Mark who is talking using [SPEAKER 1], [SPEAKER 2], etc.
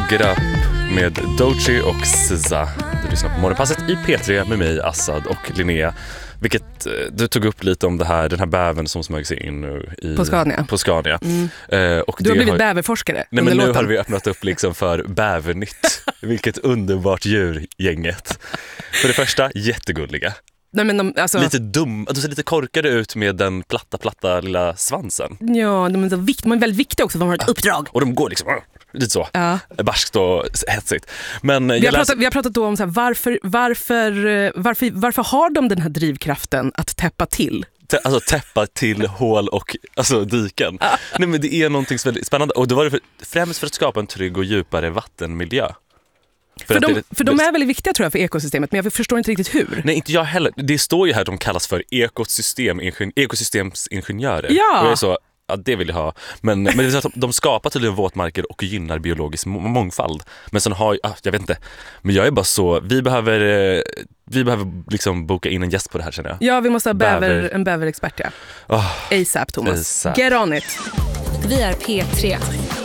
[SPEAKER 1] Get Up med Doechii och SZA. Du lyssnar på Morgonpasset i P3 med mig, Assad och Linnea. Vilket du tog upp lite om den här bäven som smög sig in nu på Scania. Och
[SPEAKER 2] du har blivit bäverforskare.
[SPEAKER 1] Nej, men nu har vi öppnat upp liksom för bävernytt. Vilket underbart djur, gänget. För det första, jättegulliga.
[SPEAKER 2] Nej, men
[SPEAKER 1] lite dum, de ser lite korkade ut med den platta lilla svansen.
[SPEAKER 2] Ja, de är väldigt viktiga också för att de har ett uppdrag.
[SPEAKER 1] Och de går liksom lite så, barskt och hetsigt. Men
[SPEAKER 2] vi har pratat då om så här, varför har de den här drivkraften att täppa till?
[SPEAKER 1] Alltså täppa till hål och diken. Nej, men det är någonting väldigt spännande. Och då var det främst för att skapa en trygg och djupare vattenmiljö. För
[SPEAKER 2] de är väldigt viktiga, tror jag, för ekosystemet, men jag förstår inte riktigt hur.
[SPEAKER 1] Nej, inte jag heller. Det står ju här att de kallas för ekosystemsingenjörer.
[SPEAKER 2] Ja.
[SPEAKER 1] Och jag är så, det vill jag ha. Men det är så att de skapar tydligen våtmarker och gynnar biologisk mångfald. Men sen har jag vet inte. Men jag är bara så, vi behöver liksom boka in en gäst på det här, känner jag.
[SPEAKER 2] Ja, vi måste ha en bäverexpert, ja. ASAP, Thomas.
[SPEAKER 1] ASAP.
[SPEAKER 2] Get on it.
[SPEAKER 3] Vi är P3.